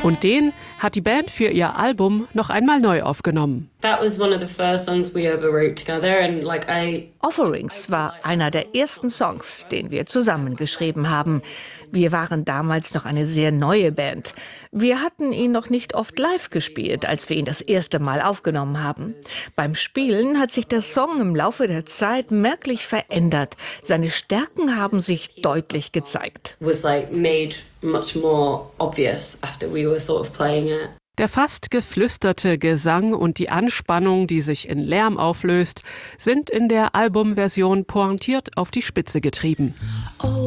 Und den hat die Band für ihr Album noch einmal neu aufgenommen. Offerings war einer der ersten Songs, den wir zusammengeschrieben haben. Wir waren damals noch eine sehr neue Band. Wir hatten ihn noch nicht oft live gespielt, als wir ihn das erste Mal aufgenommen haben. Beim Spielen hat sich der Song im Laufe der Zeit merklich verändert. Seine Stärken haben sich deutlich gezeigt. Der fast geflüsterte Gesang und die Anspannung, die sich in Lärm auflöst, sind in der Albumversion pointiert auf die Spitze getrieben.